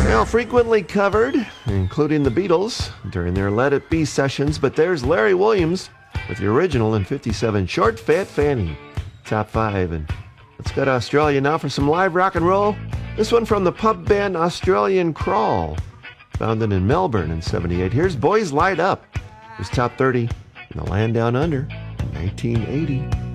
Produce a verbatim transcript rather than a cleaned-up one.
Well, frequently covered, including the Beatles during their Let It Be sessions, but there's Larry Williams with the original in fifty-seven, Short Fat Fanny, top five. And let's go to Australia now for some live rock and roll. This one from the pub band Australian Crawl, founded in Melbourne in seventy-eight. Here's Boys Light Up. It was top thirty in the land down under in nineteen eighty.